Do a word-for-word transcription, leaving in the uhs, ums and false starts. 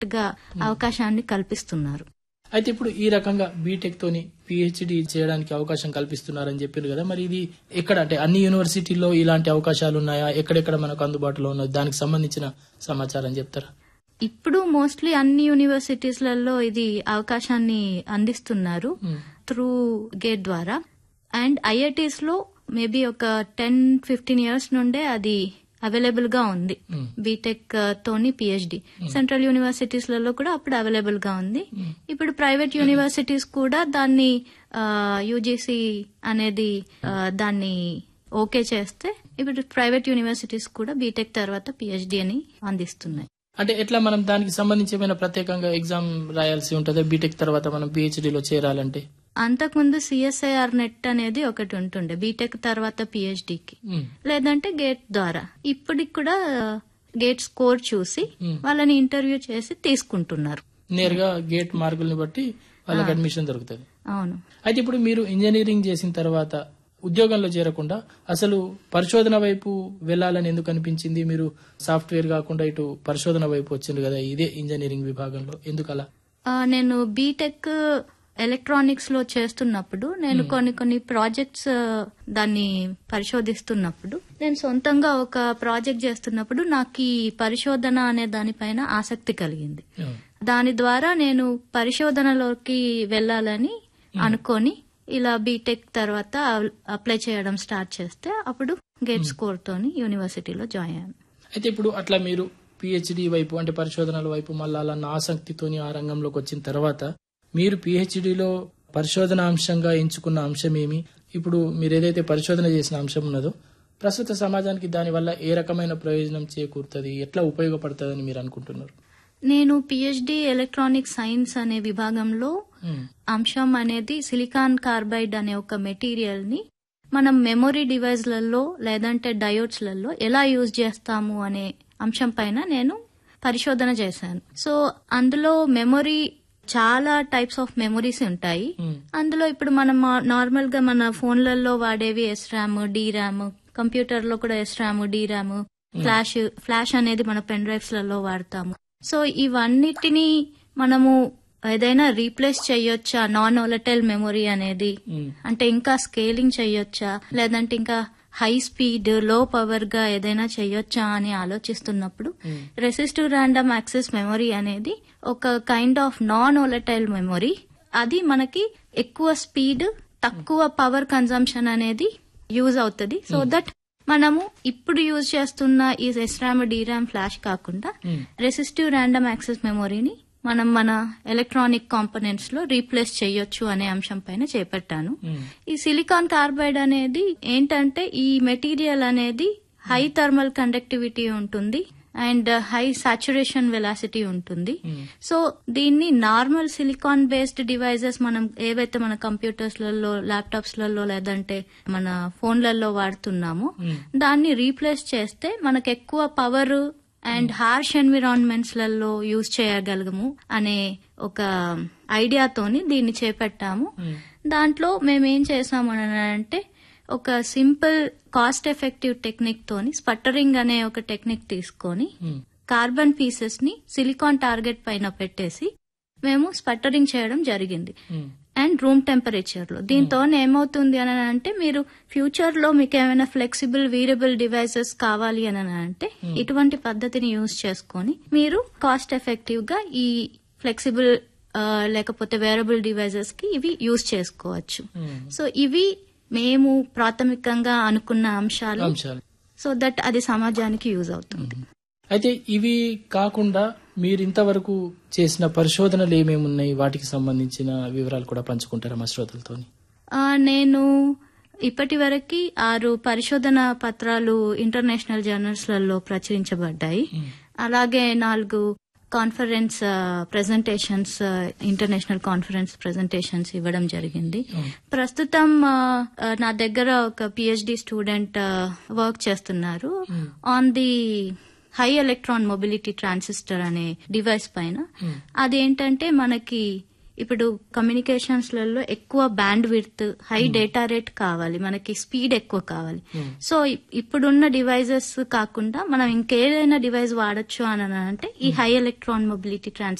Direct గా అవకాశాన్ని కల్పిస్తున్నారు. అయితే ఇప్పుడు ఈ రకంగా బీటెక్ తోని పిహెచ్డి చేయడానికి అవకాశం కల్పిస్తున్నారని చెప్పారు కదా, మరి ఇది ఎక్కడ అంటే అన్ని యూనివర్సిటీల్లో ఇలాంటి అవకాశాలు ఉన్నాయా, ఎక్కడెక్కడ మనకు అందుబాటులో ఉన్నది, దానికి సంబంధించిన సమాచారం చెప్తారా? ఇప్పుడు మోస్ట్లీ అన్ని యూనివర్సిటీస్లలో ఇది అవకాశాన్ని అందిస్తున్నారు త్రూ గేట్ ద్వారా. అండ్ ఐఐటీస్ లో మేబీ ఒక టెన్ ఫిఫ్టీన్ ఇయర్స్ నుండే అది అవైలబుల్ గా ఉంది. బీటెక్ తోని పిహెచ్డి సెంట్రల్ యూనివర్సిటీస్ లలో కూడా అప్పుడు అవైలబుల్ గా ఉంది. ఇప్పుడు ప్రైవేట్ యూనివర్సిటీస్ కూడా దాన్ని యూజీసీ అనేది దాన్ని ఓకే చేస్తే ఇప్పుడు ప్రైవేట్ యూనివర్సిటీస్ కూడా బీటెక్ తర్వాత పిహెచ్డి అని అందిస్తున్నాయి. అంటే ఎట్లా మనం దానికి సంబంధించి ఏమైనా ప్రత్యేకంగా ఎగ్జామ్ రాయాల్సి ఉంటుందా బీటెక్ తర్వాత మనం పిహెచ్డిలో చేరాలంటే? అంతకుముందు సిఎస్ఐఆర్ నెట్ అనేది ఒకటి ఉంటుండే బీటెక్ తర్వాత పిహెచ్డికి, లేదంటే గేట్ ద్వారా. ఇప్పటికి కూడా గేట్ స్కోర్ చూసి వాళ్ళని ఇంటర్వ్యూ చేసి తీసుకుంటున్నారు. నేరుగా గేట్ మార్కుల్ని బట్టి వాళ్ళకి అడ్మిషన్ దొరుకుతుంది. అవును. అయితే ఇప్పుడు మీరు ఇంజనీరింగ్ చేసిన తర్వాత ఉద్యోగంలో చేరకుండా అసలు పరిశోధన వైపు వెళ్లాలని ఎందుకు అనిపించింది? మీరు సాఫ్ట్వేర్ కాకుండా ఇటు పరిశోధన వైపు వచ్చింది కదా ఇదే ఇంజనీరింగ్ విభాగంలో, ఎందుకు అలా? నేను బీటెక్ ఎలక్ట్రానిక్స్ లో చేస్తున్నప్పుడు నేను కొన్ని కొన్ని ప్రాజెక్ట్స్ దాన్ని పరిశోధిస్తున్నప్పుడు నేను సొంతంగా ఒక ప్రాజెక్ట్ చేస్తున్నప్పుడు నాకు ఈ పరిశోధన అనే దానిపైన ఆసక్తి కలిగింది. దాని ద్వారా నేను పరిశోధనలోకి వెళ్లాలని అనుకొని ఇలా బీటెక్ తర్వాత అప్లై చేయడం స్టార్ట్ చేస్తే అప్పుడు గేట్ స్కోర్ తోని యూనివర్సిటీలో జాయిన్ అయ్యాను. అయితే ఇప్పుడు అట్లా మీరు పిహెచ్డి వైపు అంటే పరిశోధనల వైపు మళ్ళా ఆసక్తితోని ఆ రంగంలోకి వచ్చిన తర్వాత మీరు పిహెచ్డిలో పరిశోధన అంశంగా ఎంచుకున్న అంశం ఏమి? ఇప్పుడు మీరు ఏదైతే పరిశోధన చేసిన అంశం ఉన్నదో ప్రస్తుత సమాజానికి దానివల్ల ఏ రకమైన ప్రయోజనం చేకూరుతుంది, ఎట్లా ఉపయోగపడుతుందని మీరు అనుకుంటున్నారు? నేను పిహెచ్డి ఎలక్ట్రానిక్ సైన్స్ అనే విభాగంలో అంశం అనేది సిలికాన్ కార్బైడ్ అనే ఒక మెటీరియల్ ని మనం మెమొరీ డివైస్లలో లేదంటే డయోడ్స్లలో ఎలా యూజ్ చేస్తాము అనే అంశం పైన నేను పరిశోధన చేశాను. సో అందులో మెమొరీ చాలా టైప్స్ ఆఫ్ మెమొరీస్ ఉంటాయి. అందులో ఇప్పుడు మనం నార్మల్ గా మన ఫోన్లలో వాడేవి yes RAM, D RAM, computer లో కూడా yes RAM, D RAM, flash flash అనేది మన పెన్ డ్రైవ్స్ లలో వాడతాము. సో ఇవన్నిటిని మనము ఏదైనా రీప్లేస్ చేయొచ్చా నాన్ వోలటైల్ మెమొరీ అనేది, అంటే ఇంకా స్కేలింగ్ చేయొచ్చా లేదంటే ఇంకా హై స్పీడ్ లో పవర్ గా ఏదైనా చేయొచ్చా అని ఆలోచిస్తున్నప్పుడు రెసిస్టివ్ ర్యాండమ్ యాక్సెస్ మెమొరీ అనేది ఒక kind of non volatile memory. అది మనకి ఎక్కువ స్పీడ్ తక్కువ పవర్ కన్సంప్షన్ అనేది యూజ్ అవుతుంది. సో దట్ మనము ఇప్పుడు యూజ్ చేస్తున్న ఈ yes RAM, D RAM, flash కాకుండా రెసిస్టివ్ ర్యాండమ్ యాక్సెస్ మెమొరీని మనం మన ఎలక్ట్రానిక్ కాంపోనెంట్స్ లో రీప్లేస్ చేయొచ్చు అనే అంశం పైన చేపట్టాను. ఈ సిలికాన్ కార్బైడ్ అనేది ఏంటంటే ఈ మెటీరియల్ అనేది హై థర్మల్ కండక్టివిటీ ఉంటుంది అండ్ హై సాచురేషన్ వెలాసిటీ ఉంటుంది. సో దీన్ని నార్మల్ సిలికాన్ బేస్డ్ డివైజెస్ మనం ఏవైతే మన కంప్యూటర్స్ లలో, ల్యాప్టాప్స్ లలో లేదంటే మన ఫోన్లలో వాడుతున్నామో దాన్ని రీప్లేస్ చేస్తే మనకు ఎక్కువ పవర్ అండ్ హార్ష్ ఎన్విరాన్మెంట్స్ లలో యూజ్ చేయగలము అనే ఒక ఐడియాతోని దీన్ని చేపట్టాము. దాంట్లో మేమేం చేసాము అంటే ఒక సింపుల్ కాస్ట్ ఎఫెక్టివ్ టెక్నిక్ తోని స్పట్టరింగ్ అనే ఒక టెక్నిక్ తీసుకొని కార్బన్ పీసెస్ ని సిలికాన్ టార్గెట్ పైన పెట్టేసి మేము స్పట్టరింగ్ చేయడం జరిగింది అండ్ రూమ్ టెంపరేచర్ లో. దీంతో ఏమవుతుంది అని అంటే మీరు ఫ్యూచర్ లో మీకు ఏమైనా ఫ్లెక్సిబుల్ వీరబుల్ డివైసెస్ కావాలి అని అంటే ఇటువంటి పద్ధతిని యూజ్ చేసుకొని మీరు కాస్ట్ ఎఫెక్టివ్ గా ఈ ఫ్లెక్సిబుల్ లేకపోతే వేరబుల్ డివైసెస్ కి ఇవి యూజ్ చేసుకోవచ్చు. సో ఇవి మేము ప్రాథమికంగా అనుకున్న అంశాలు. సో దట్ అది సమాజానికి యూజ్ అవుతుంది. అయితే ఇవి కాకుండా మీరు ఇంతవరకు చేసిన పరిశోధనలు ఏమేమి ఉన్నాయి, వాటికి సంబంధించిన వివరాలు కూడా పంచుకుంటారా మా శ్రోతలతో? నేను ఇప్పటి వరకు ఆరు పరిశోధన పత్రాలు ఇంటర్నేషనల్ జర్నల్స్ లలో ప్రచురించబడ్డాయి. అలాగే నాలుగు conference presentations, international conference presentations ఇవ్వడం జరిగింది. ప్రస్తుతం నా దగ్గర ఒక పిహెచ్డి స్టూడెంట్ వర్క్ చేస్తున్నారు on the high electron mobility transistor అనే డివైస్ పైన. అదేంటంటే మనకి ఇప్పుడు కమ్యూనికేషన్స్ లలో ఎక్కువ band width, high data rate కావాలి, మనకి స్పీడ్ ఎక్కువ కావాలి. సో ఇప్పుడున్న డివైజెస్ కాకుండా మనం ఇంకేదైనా డివైస్ వాడచ్చు అని అంటే ఈ హై ఎలక్ట్రాన్ మొబిలిటీ ట్రాన్స్మిటర్